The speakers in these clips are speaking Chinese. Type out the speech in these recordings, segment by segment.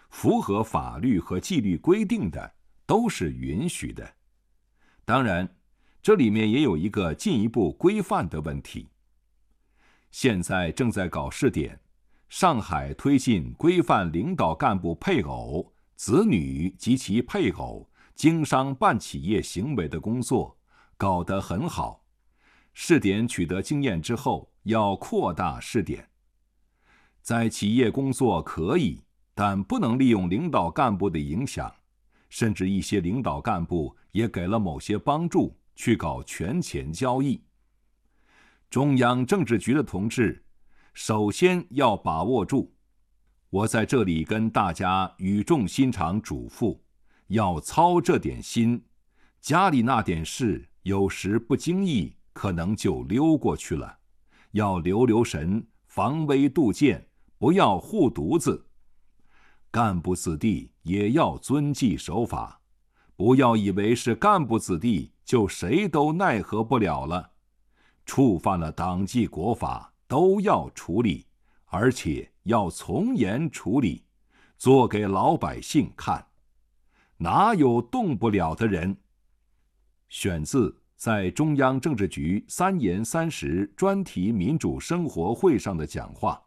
符合法律和纪律规定的都是允许的。当然，这里面也有一个进一步规范的问题。现在正在搞试点，上海推进规范领导干部配偶、子女及其配偶经商办企业行为的工作搞得很好。试点取得经验之后，要扩大试点。在企业工作可以，但不能利用领导干部的影响，甚至一些领导干部也给了某些帮助去搞权钱交易。中央政治局的同志，首先要把握住，我在这里跟大家语重心长嘱咐，要操这点心，家里那点事有时不经意可能就溜过去了，要留神，防微杜渐，不要护犊子。干部子弟也要遵纪守法，不要以为是干部子弟就谁都奈何不了了。触犯了党纪国法都要处理，而且要从严处理，做给老百姓看。哪有动不了的人？选自在中央政治局3严30专题民主生活会上的讲话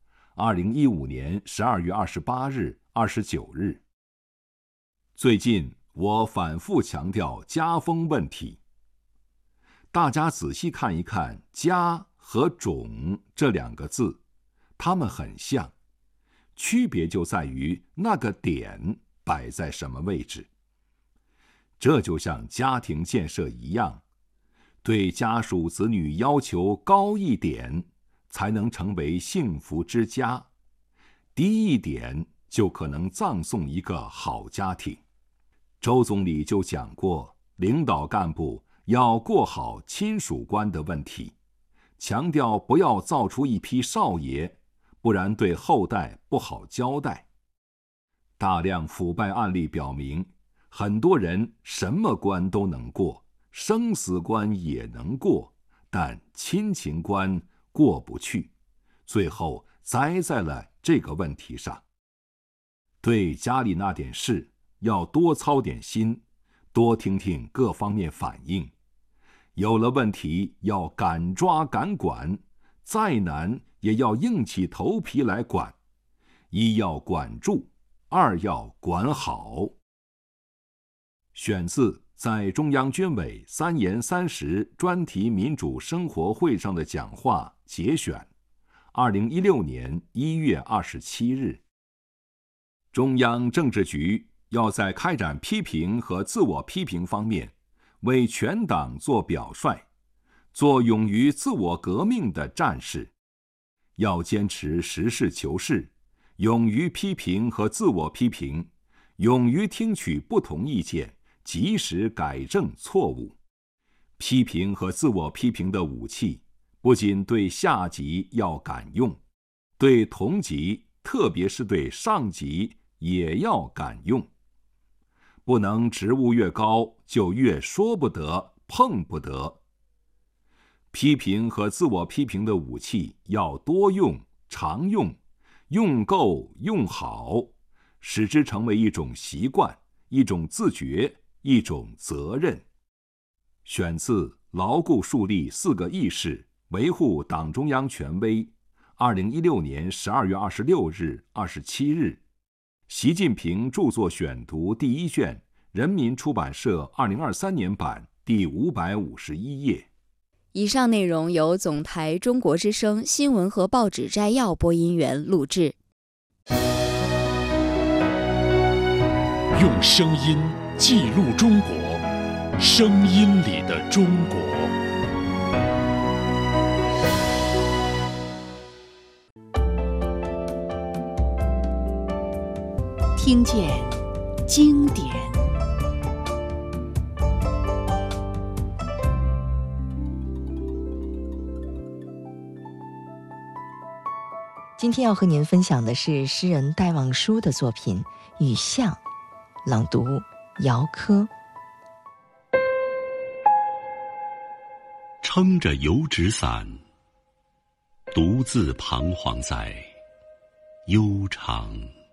，2015年12月28日、29日。最近我反复强调家风问题，大家仔细看一看“家”和“种”这2个字，它们很像，区别就在于那个点摆在什么位置。这就像家庭建设一样，对家属子女要求高一点，才能成为幸福之家；低一点，就可能葬送一个好家庭。周总理就讲过，领导干部要过好亲属关的问题，强调不要造出一批少爷，不然对后代不好交代。大量腐败案例表明，很多人什么关都能过，生死关也能过，但亲情关过不去，最后栽在了这个问题上。对家里那点事要多操点心，多听听各方面反应，有了问题要敢抓敢管，再难也要硬起头皮来管。一要管住，二要管好。选自在中央军委3严30专题民主生活会上的讲话节选，2016年1月27日。中央政治局要在开展批评和自我批评方面，为全党做表率，做勇于自我革命的战士。要坚持实事求是，勇于批评和自我批评，勇于听取不同意见，及时改正错误。批评和自我批评的武器，不仅对下级要敢用，对同级，特别是对上级也要敢用。不能职务越高就越说不得、碰不得。批评和自我批评的武器要多用、常用，用够、用好，使之成为一种习惯、一种自觉、一种责任。选自《牢固树立4个意识，维护党中央权威》2016年12月26日、27日。习近平著作选读第1卷，人民出版社2023年版第551页。 以上内容由总台中国之声新闻和报纸摘要播音员录制。 用声音记录中国，声音里的中国。 听见经典。今天要和您分享的是诗人戴望舒的作品《雨巷》，朗读姚科。 撑着油纸伞，独自彷徨在悠长